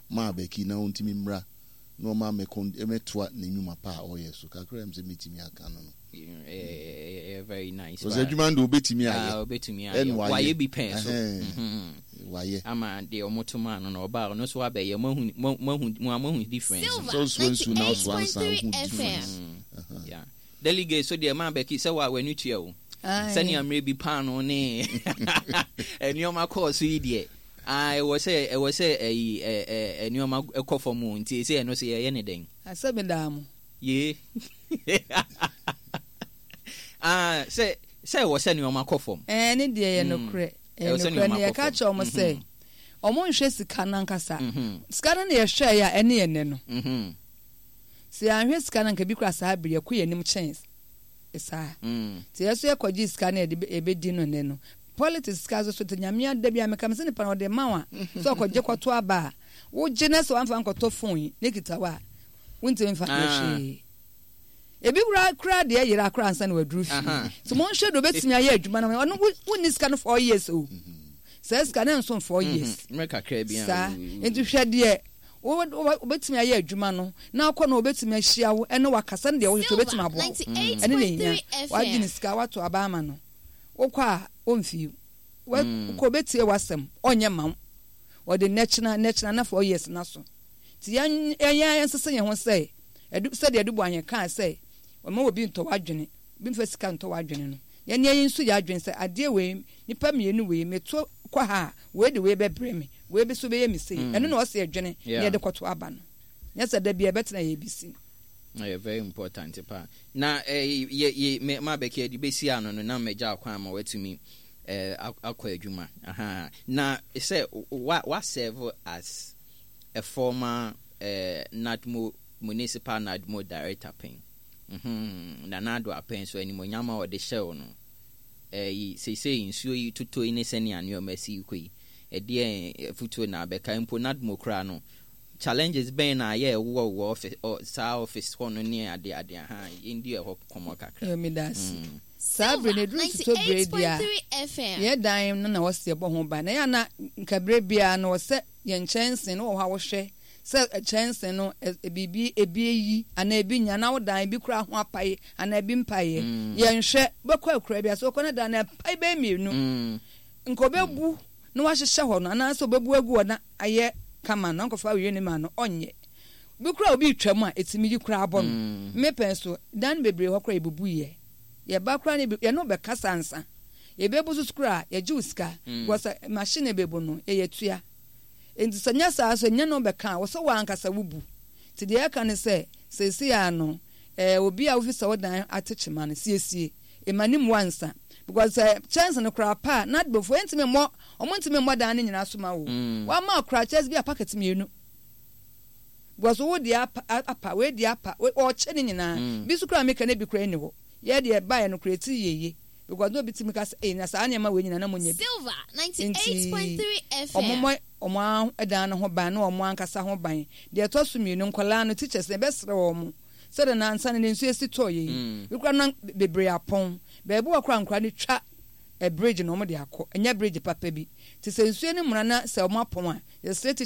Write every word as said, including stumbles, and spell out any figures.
ma beki na untimi mra no ma me kon emetwa na nyuma pa oye so kakra em se metimi aka no no eh very nice so adwuma ndo obetimi aye ah obetimi aye waye bi pen so mhm waye ama de omotoma no no ba no so abaye mahu mahu mahu difference so so so now so answer who difference yeah delegate so de ma beki se wa wani tua o sani amre bi pan no ne enioma course yi de I was say I was say a a a new ma ekofo mu nti say no say ye ne den asabe dam ye ah say say was say new ma kofo eh ne de ye no kre eh no kre ne ka cha omo say omo nhwe sika nankasa sika na ye hwe ya ene ye ne no mhm si anhwe sika nanka bi kra sa abire ko ye nim chance esa mm ti yeso ye kwaji sika na e be di no ne no politics kazo so nyamia da bia meka mse ne pa no de mawa so kwaje kwato aba wo gene so amfa nkoto phone ne kitawa wonte mfa hwe ebi kura kura de yira kura ansa na waduru fi so mo nhwe do betimi aye adwuma na ono woni sika no four years o say sika na nso four years meka kra bia sa entu hwe de wo betimi aye adwuma no na akọ na obetimi ahia wo ene wakasa ne de wo betimi abo ene ne nya wagini sika wato aba ama no okwa onfi we ko betie wasem onye mam o de nechna nechna na four years na so ti yan yan sese ye ho say edu se de edu anye kan say o ma obi nto wadwene bi mfa sika nto wadwene no yan yan nsu ya adwene say ade we nipa mienu we meto kwa ha we de we bebre me we be so be ye mi say eno na o se adwene ye de kwato aba no nyasa da bia betena ye bisi eh very important pa na eh ye me ma beke di besi ano no na meja akwan ma watumi eh akwa adwuma aha na say what what serve as a former eh Nadmo municipal Nadmo director pen mhm na nado apen so ani monyama o de show no eh say say nsuo yi tuto ni sene anu masi koi e de futuo na beka impo Nadmo kra no challenges ben na ye wo wo office or sa office hono ni ade ade ha indi e ho komo kakra me das sabre ne dru to bredia ye dan no na wose bo ho ba na ya na nkabre bia no wose ye nchense no wo ha wo hwe se nchense no ebibi ebiyi ana ebi nya na wo dan bi kura ho apaye ana ebi mpaye ye nhwe bekwa akura bia so ko na dan na pai be mienu nko bebu no wa hye ho no ana so bebu agu na aye kama na nkofa wiye ni ma no onye bi kura obi twam a etimi yi kura abon me penso dan bebre ho kura ebubu ye ye ba kura ni ye no be kasansa ye bebu su kura ye juiska wasa machine bebu no ye yetua enti sanya sa so nya no be kan wo so wa ankasa wubu ti de ya kan se sesi ya no eh obi a ofisa wodan atechima no siesie emanim wansa because uh, chance no kura pa not before entime mo omontime mo dan nyina so ma wo wa ma kura chance bi a packet mienu because wo dia apa we dia apa o che ni nyina bi su kura meka na bi kura ni ho ye de ba ye no kura ti yeye because no bitimi ka say na sa anya ma we nyina na monye Silver ninety-eight point three F M omo omo edan ho ban na omo ankasa ho ban de to so mienu nkola no teachers na be sere omo so de na ansa ne nsu esi to ye bi kura na bebre apon bebu akra nkra ni twa a bridge no mo de akọ enya bridge papa bi ti se nsuo ni mura na se o mapon a ye straight